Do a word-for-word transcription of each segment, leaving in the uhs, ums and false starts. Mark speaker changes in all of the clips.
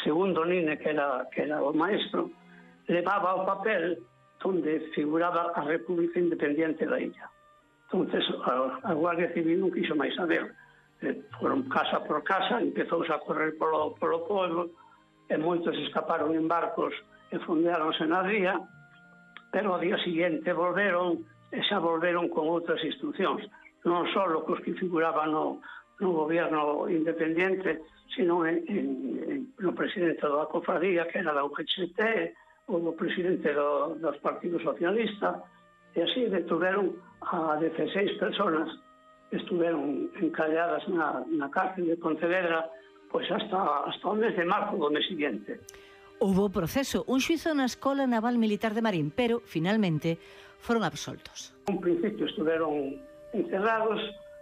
Speaker 1: segundo Nine, que era, que era o maestro, levaba o papel onde figuraba a República Independiente da illa. Entonces a, a Guardia Civil non quiso máis saber. Eh, foron casa por casa, empezouse a correr polo, polo pueblo, e moitos escaparon en barcos e fondeáronse na ría, pero ao día seguinte volveron, e xa volveron con outras instruccións, non só cos que figuraban no, no goberno independiente, sino en, en, en, no presidente da cofradía, que era da U G C T, ou no presidente do, dos partidos socialistas, e así detuveron a dezasseis personas que estuveron encalladas na, na cárcel de Pontevedra pois hasta, hasta o mes de marzo do mes seguinte.
Speaker 2: Houbo proceso, un xuizo na Escola Naval Militar de Marín, pero, finalmente, foron absoltos.
Speaker 1: En principio estuveron encerrados,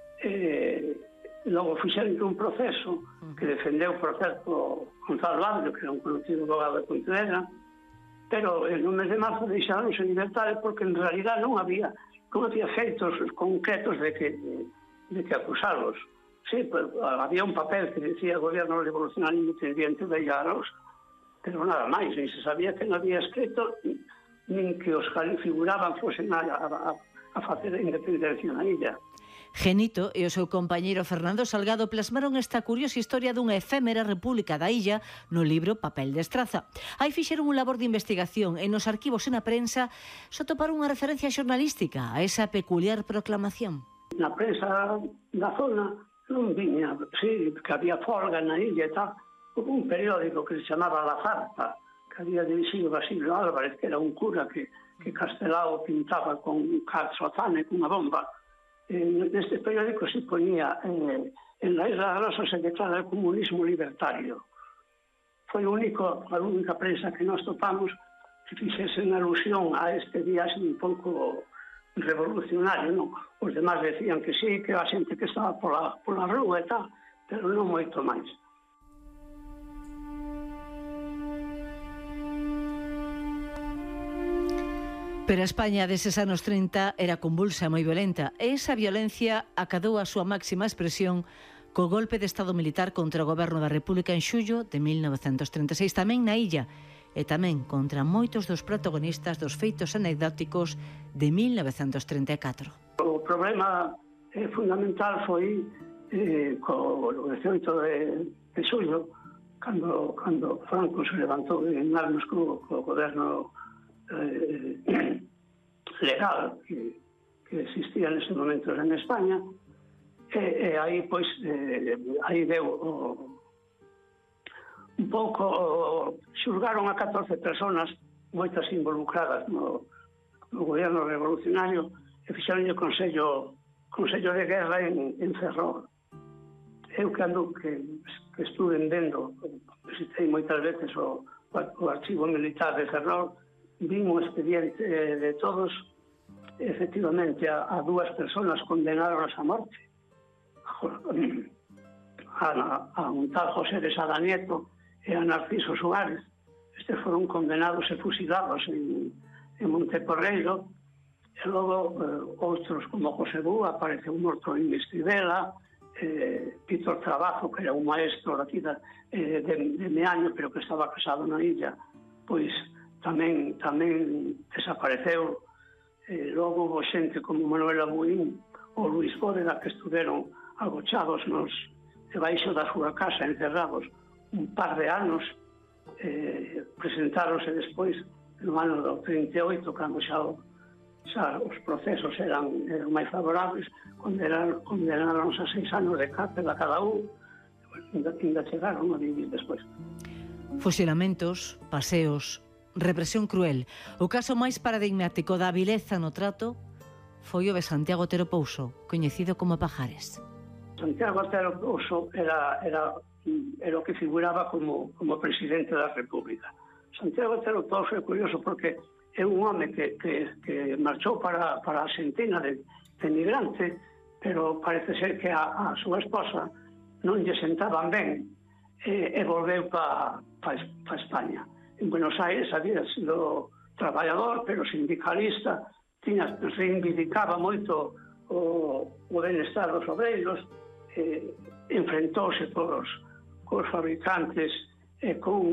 Speaker 1: eh, logo fixeron un proceso que defendeu, por certo, Gonzalo Abello, que era un conocido abogado de Pontevedra, pero no mes de marzo deixaronse en libertade porque en realidad non había non había feitos concretos de que, de que acusarlos. Sí, pues, había un papel que decía Gobierno Revolucionario Independiente de Illaros, pero nada máis, nin se sabía que non había escrito, nin que os que figuraban fosen a, a, a facer a independencia na illa.
Speaker 2: Genito e o seu compañeiro Fernando Salgado plasmaron esta curiosa historia dunha efémera república da illa no libro Papel de Estraza. Aí fixeron un labor de investigación e nos arquivos e na prensa só toparon unha referencia xornalística a esa peculiar proclamación.
Speaker 1: Na prensa da zona non viña, sí, que había folga na illa e tal. Houve un periódico que se chamaba La Zarpa, que había dirixido Basilio Álvarez, que era un cura que, que Castelao pintaba con un calzotane, con unha bomba. Neste periódico se ponía eh, en la Isla Grosa se declara el comunismo libertario. Foi o único, a única prensa que nós topamos que fixese en alusión a este día así un pouco revolucionario, non? Os demás decían que sí, que a xente que estaba pola, pola rúa e tal, pero non moito máis.
Speaker 2: Pero a España deses anos trinta era convulsa e moi violenta, e esa violencia acadou a súa máxima expresión co golpe de Estado militar contra o goberno da República en xullo de mil novecentos treinta e seis, tamén na illa, e tamén contra moitos dos protagonistas dos feitos anecdóticos de mil novecentos trinta e catro.
Speaker 1: O problema eh, fundamental foi eh, co dezoito de, de xullo, cando, cando Franco se levantou en armas co, co goberno Eh, legal que, que existía nese momento en España, e, e aí pois eh, aí deu o, un pouco o, xulgaron a catorce personas, moitas involucradas no, no goberno revolucionario, e fixeron o Consello Consello de Guerra en, en Ferrol. Eu cando que, que estuve vendo, visitei moitas veces o, o archivo militar de Ferrol, vimos o expediente de todos, efectivamente a, a dúas personas condenaron a morte, a, a, a un tal José de Sada Nieto e a Narciso Suárez. Estes foron condenados e fusilados en, en Monteporreiro, e logo eh, outros como José Bú apareceu morto en Mistrivela, eh, Víctor Trabajo, que era un maestro daqui da, eh, de, de Meaño, pero que estaba casado na illa, pois tamén tamén desapareceu. Eh, logo houve xente como Manuel Abuín ou Luis Bóveda que estuveron agochados nos debaixo da súa casa, encerrados un par de anos. Eh, presentáronse despois no ano do trinta e oito, cando xa, xa os procesos eran, eran máis favorables, condenaron, condenaron a seis anos de cárcel a cada un, ainda, ainda chegaron a vivir despois.
Speaker 2: Fusilamentos, paseos, represión cruel. O caso máis paradigmático da vileza no trato foi o de Santiago Otero Pouso, coñecido como Pajares.
Speaker 1: Santiago Otero Pouso era, era, era o que figuraba como, como presidente da República. Santiago Otero Pouso é curioso porque é un home que, que, que marchou para, para a Argentina de, de migrante, pero parece ser que a, a súa esposa non lle sentaban ben e, e volveu para pa, pa España. En Buenos Aires había sido traballador, pero sindicalista, tiña, reivindicaba moito o, o benestar dos obreiros, eh, enfrentouse cos, cos fabricantes e con